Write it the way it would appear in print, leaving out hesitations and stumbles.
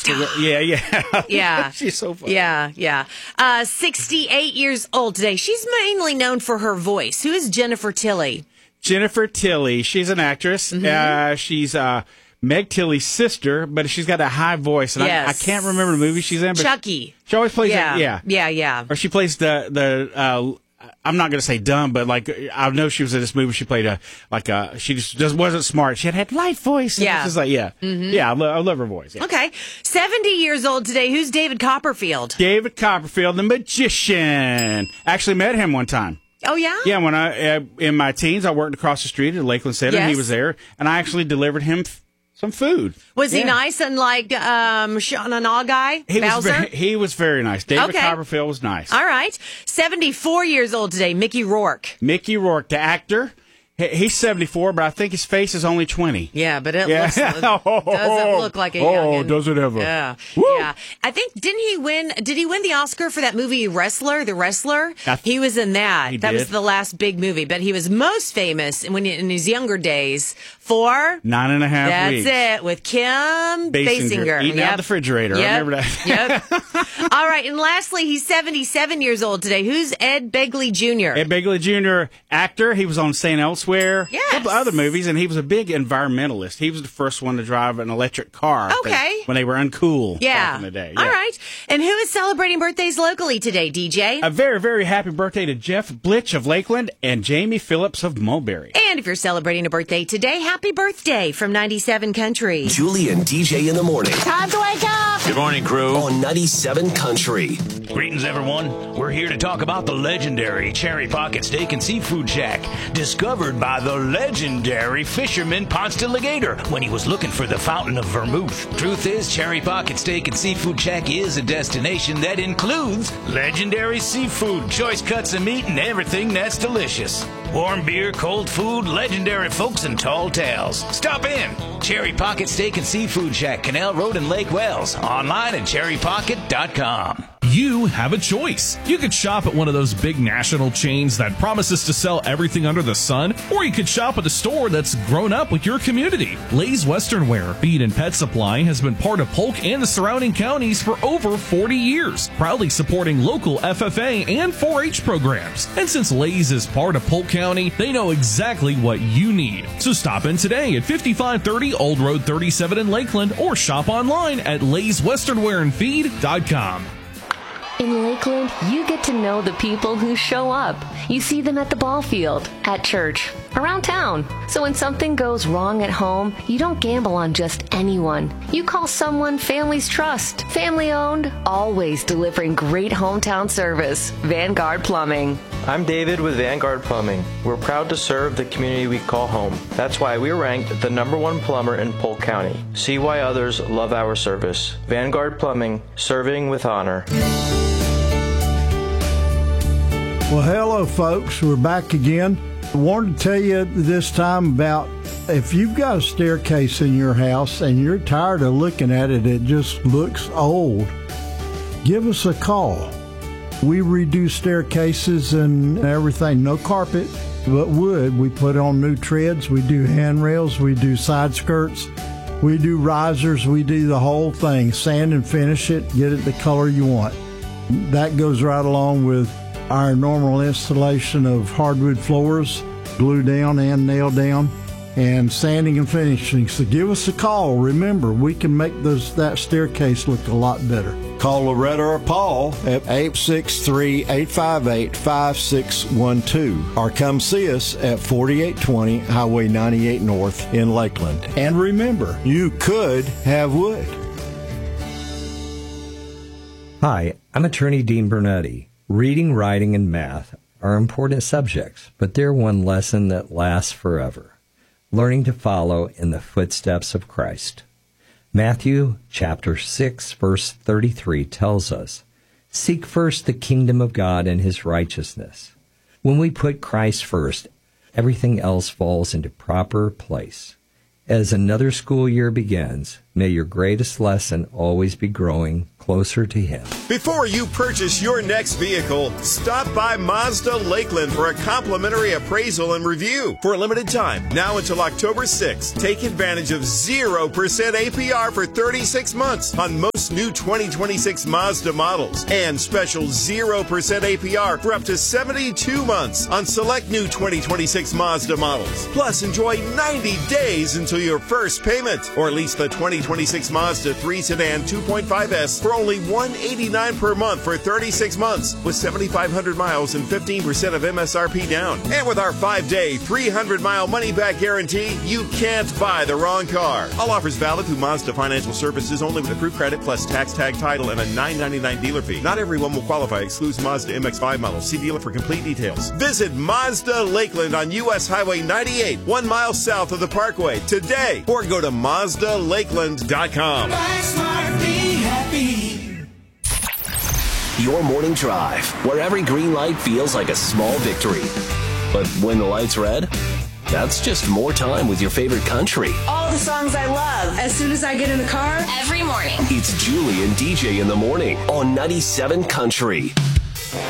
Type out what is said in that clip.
Yeah. Yeah. She's so funny. Yeah. 68 years old today. She's mainly known for her voice. Who is Jennifer Tilly? Jennifer Tilly. She's an actress. Mm-hmm. She's Meg Tilly's sister, but she's got a high voice. And Yes. I can't remember the movie she's in. But Chucky. She always plays Yeah. Or she plays the I'm not going to say dumb, but like I know she was in this movie. She played she just wasn't smart. She had light voice. And Yeah. it's just like I love her voice. Yeah. Okay. 70 years old today. Who's David Copperfield? David Copperfield, the magician. Actually met him one time. Oh, yeah? Yeah, when I in my teens, I worked across the street at Lakeland Center. Yes. And he was there, and I actually delivered him some food. Was he nice and like Shauna guy? Bowser? He was very nice. David Okay. Copperfield was nice. All right. 74 years old today. Mickey Rourke. Mickey Rourke, the actor. He's 74, but I think his face is only 20. Yeah, but it Yeah. doesn't look like a youngin'. Oh, does it ever? Yeah. Woo. Yeah. I think, did he win the Oscar for that movie Wrestler, The Wrestler? He was in that. He That was did. the last big movie, but he was most famous in his younger days for 9.5 That's weeks. it, with Kim Basinger. Eating out the refrigerator. Yep. I remember that. Yep. All right, and lastly, he's 77 years old today. Who's Ed Begley Jr.? Ed Begley Jr., actor. He was on St. Elsewhere. Yes. A couple other movies, and he was a big environmentalist. He was the first one to drive an electric car. Okay. When they were uncool Yeah. back in the day. All Yeah. right. And who is celebrating birthdays locally today, DJ? A very, very happy birthday to Jeff Blitch of Lakeland and Jamie Phillips of Mulberry. And if you're celebrating a birthday today, happy birthday from 97 Country. Julie and DJ in the morning Time to wake up! Good morning, crew. on 97 Country. Greetings, everyone. We're here to talk about the legendary Cherry Pocket Steak and Seafood Shack, discovered by the legendary fisherman Ponce de Legator when he was looking for the fountain of vermouth. Truth is, Cherry Pocket Steak and Seafood Shack is a destination that includes legendary seafood, choice cuts of meat, and everything that's delicious. Warm beer, cold food, legendary folks, and tall tales. Stop in. Cherry Pocket Steak and Seafood Shack, Canal Road in Lake Wells. Online at cherrypocket.com. You have a choice. You could shop at one of those big national chains that promises to sell everything under the sun, or you could shop at a store that's grown up with your community. Lay's Western Wear, Feed and Pet Supply has been part of Polk and the surrounding counties for over 40 years, proudly supporting local FFA and 4-H programs. And since Lay's is part of Polk County, they know exactly what you need. So stop in today at 5530 Old Road 37 in Lakeland, or shop online at layswesternwearandfeed.com. In Lakeland, you get to know the people who show up. You see them at the ball field, at church, around town. So when something goes wrong at home, you don't gamble on just anyone. You call someone families trust. Family owned, always delivering great hometown service. Vanguard Plumbing. I'm David with Vanguard Plumbing. We're proud to serve the community we call home. That's why we're ranked the #1 plumber in Polk County. See why others love our service. Vanguard Plumbing, serving with honor. Well, hello, folks. We're back again. I wanted to tell you this time about if you've got a staircase in your house and you're tired of looking at it, it just looks old, give us a call. We redo staircases and everything. No carpet, but wood. We put on new treads. We do handrails. We do side skirts. We do risers. We do the whole thing. Sand and finish it. Get it the color you want. That goes right along with our normal installation of hardwood floors, glue down and nail down, and sanding and finishing. So give us a call. Remember, we can make that staircase look a lot better. Call Loretta or Paul at 863-858-5612 or come see us at 4820 Highway 98 North in Lakeland. And remember, you could have wood. Hi, I'm attorney Dean Bernetti. Reading, writing, and math are important subjects, but they're one lesson that lasts forever. Learning to follow in the footsteps of Christ. Matthew chapter 6, verse 33 tells us, "Seek first the kingdom of God and his righteousness." When we put Christ first, everything else falls into proper place. As another school year begins, may your greatest lesson always be growing closer closer to him. Before you purchase your next vehicle, stop by Mazda Lakeland for a complimentary appraisal and review. For a limited time, now until October 6th, take advantage of 0% APR for 36 months on most new 2026 Mazda models and special 0% APR for up to 72 months on select new 2026 Mazda models. Plus, enjoy 90 days until your first payment, or lease the 2026 Mazda 3 Sedan 2.5S for only $189 per month for 36 months with 7,500 miles and 15% of MSRP down. And with our 5-day, 300-mile money-back guarantee, you can't buy the wrong car. All offers valid through Mazda Financial Services only with approved credit plus tax, tag, title, and a $9.99 dealer fee. Not everyone will qualify. Excludes Mazda MX-5 models. See dealer for complete details. Visit Mazda Lakeland on U.S. Highway 98, 1 mile south of the Parkway today, or go to MazdaLakeland.com. Your morning drive, where every green light feels like a small victory. But when the light's red, that's just more time with your favorite country. All the songs I love. As soon as I get in the car, every morning. It's Julie and DJ in the morning on 97 Country.